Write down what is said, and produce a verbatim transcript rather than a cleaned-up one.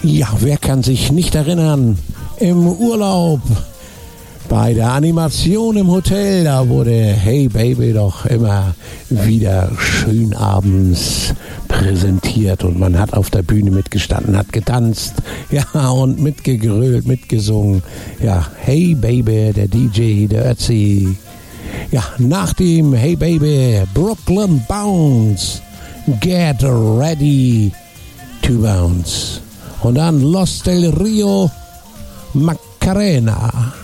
Ja, wer kann sich nicht erinnern? Im Urlaub, bei der Animation im Hotel, da wurde Hey Baby doch immer wieder schön abends präsentiert und man hat auf der Bühne mitgestanden, hat getanzt, ja, und mitgegrölt, mitgesungen. Ja, Hey Baby, der D J, der Ötzi. Ja, nach dem Hey Baby, Brooklyn Bounce, Get Ready to Bounce. Und dann Los del Rio, Macarena.